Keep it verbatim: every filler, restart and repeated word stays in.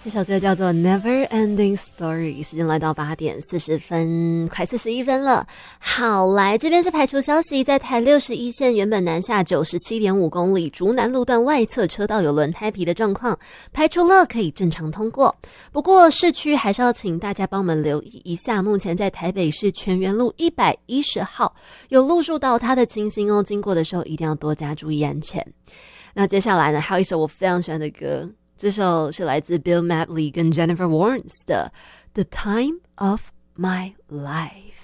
这首歌叫做 Never Ending Story， 时间来到八点四十分，快四十一分了。好，来这边是排除消息，在台六十一线原本南下 九十七点五 公里竹南路段外侧车道有轮胎皮的状况，排除了可以正常通过。不过市区还是要请大家帮我们留意一下，目前在台北市泉源路一百一十号有路树倒塌的情形哦，经过的时候一定要多加注意安全。那接下来呢，还有一首我非常喜欢的歌，这首是来自 Bill Medley 跟 Jennifer Warnes 的 The Time of My Life。